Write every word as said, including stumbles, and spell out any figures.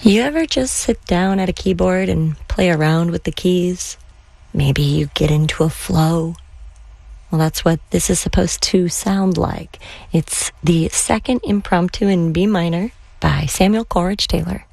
You ever just sit down at a keyboard and play around with the keys? Maybe you get into a flow. Well, that's what this is supposed to sound like. It's the second impromptu in B minor by Samuel Coleridge Taylor.